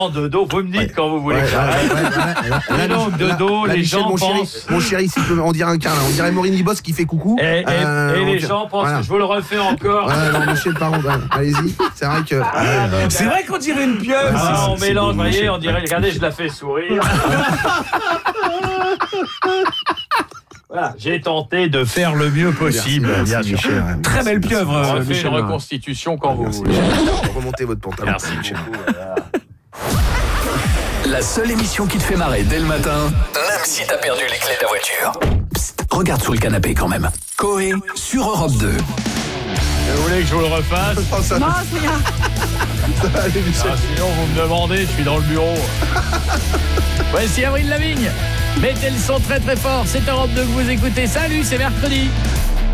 de dos, vous me dites quand vous voulez. Et donc, de dos, les gens pensent... Mon chéri, on dirait un câlin, on dirait Maureen Boss qui fait coucou. Et les gens pensent que je vous le refais encore. Non, monsieur le parent, allez-y. C'est vrai que... C'est vrai qu'on dirait une pieuvre. On mélange, vous voyez, on dirait, regardez, je la fais sourire. Voilà, j'ai tenté de faire le mieux possible. Merci, Michel. Très belle pieuvre. On refait Michel. une reconstitution quand vous voulez. Remontez votre pantalon. Merci beaucoup. La seule émission qui te fait marrer dès le matin, même si t'as perdu les clés de la voiture. Psst, regarde sous le canapé quand même. Coé sur Europe 2. Vous voulez que je vous le refasse? Non, c'est rien. Sinon vous me demandez, je suis dans le bureau. Voici Avril Lavigne. Mettez le son très très fort, c'est Europe 2 que vous écoutez. Salut, c'est mercredi.